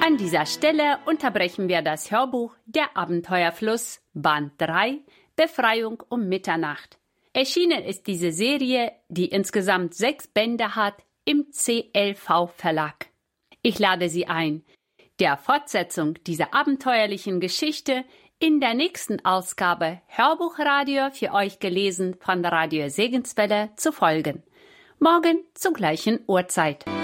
An dieser Stelle unterbrechen wir das Hörbuch Der Abenteuerfluss, Band 3, Befreiung um Mitternacht. Erschienen ist diese Serie, die insgesamt 6 Bände hat, im CLV-Verlag. Ich lade Sie ein, der Fortsetzung dieser abenteuerlichen Geschichte in der nächsten Ausgabe Hörbuchradio für euch gelesen von Radio Segenswelle zu folgen. Morgen zur gleichen Uhrzeit.